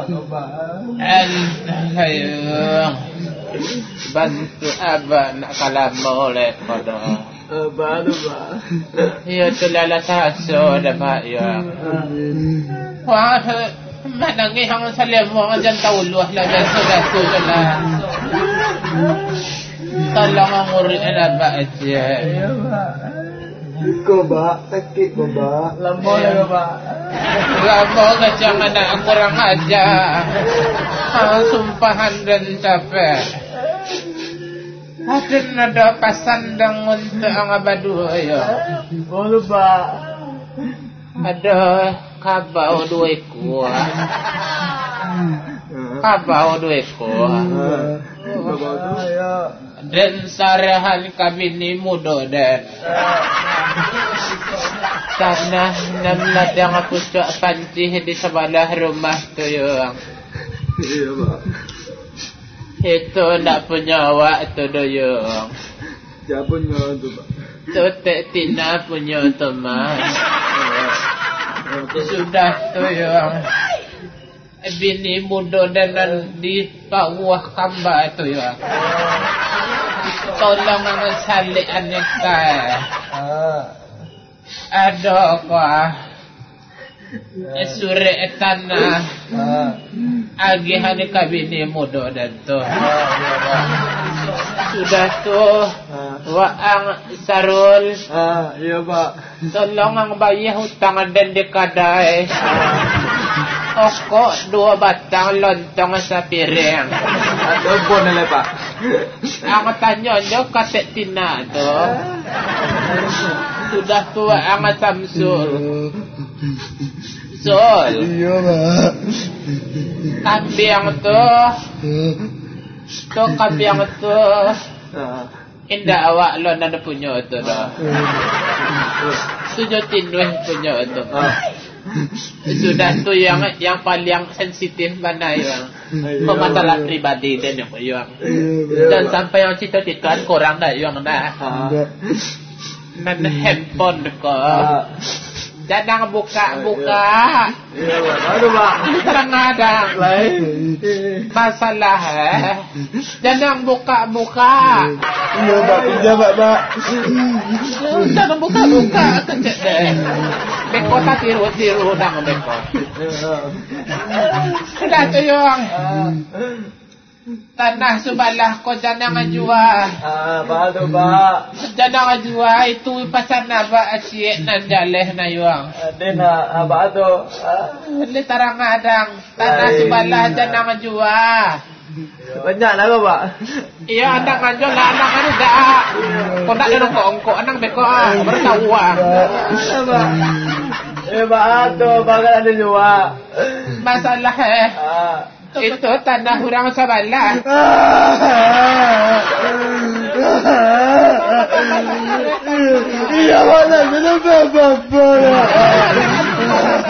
Ayo bantu abah nak kalama oleh pada Baru pak. ya tu lala taso dapat ya wah mana ni hang salam orang jangan tahu luah lah sudah tu lah tolong ngurus anak aja Ya pak. Ko pak, sakit ko pak. Lama ya pak. lama kacang anak kurang aja sumpahan dan capek ada pasandang untuk ang abadu ayo Baru pak. ada kabau dua ekor kabau dua ekor dan sarahan kabini muda dan tanah namlat yang aku cak pancih di sebelah rumah tu yang Iya pak. itu nak punya awak tu doyong Siapa nyawa tu pak? tu tak tina punya teman sudah tu yang bini muda dan di bawah kamba tu ya tolong mengesalik anak ada apa suri tanah agihan kabini muda dan tu sudah tu waang sarul Iya pak. tolong ang bayar hutang dan dekadai okok 2 batang lontong sa piring Telepon lah pak. ang tanya nyo katek tina tu sudah tua ang Samsul Sol Iya pak. kambing tu kambing tu indah awak lo nada punya tu dah tujuh tinweh punya tu sudah tu yang paling sensitif mana yang masalah pribadi dan yang dan sampai yang cita-citaan korang dah yang dah nan handphone ko jangan buka Iya pak. Aduh pak. kadang-kadang masalah jangan buka Iya pak. Pinjam pak. jangan buka kecek deh beko tak tiru dah beko sudah tu yang tanah sebelah ko jangan jual Baru pak. jangan jual itu pasal naba asyik nan jaleh na yuang Ada nak baru. le tarang adang tanah sebelah jangan jual Banyak lah pak. iya adang anjo lah anak anu dah kau nak ada ongko anang beko baru tahu uang Baru bakal ada jual. masalah itu tanah orang sebelah Iya mana kenapa bapak?